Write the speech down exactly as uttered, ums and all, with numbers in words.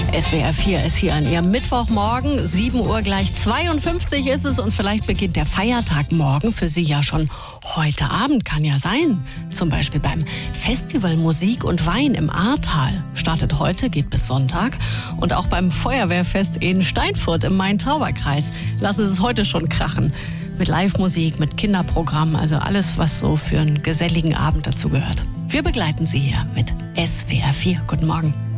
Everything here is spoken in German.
S W R vier ist hier an Ihrem Mittwochmorgen. sieben Uhr gleich zweiundfünfzig ist es und vielleicht beginnt der Feiertag morgen für Sie ja schon heute Abend. Kann ja sein. Zum Beispiel beim Festival Musik und Wein im Ahrtal. Startet heute, geht bis Sonntag. Und auch beim Feuerwehrfest in Steinfurt im Main-Tauber-Kreis lassen Sie es heute schon krachen. Mit Live-Musik, mit Kinderprogramm, also alles, was so für einen geselligen Abend dazu gehört. Wir begleiten Sie hier mit S W R vier. Guten Morgen.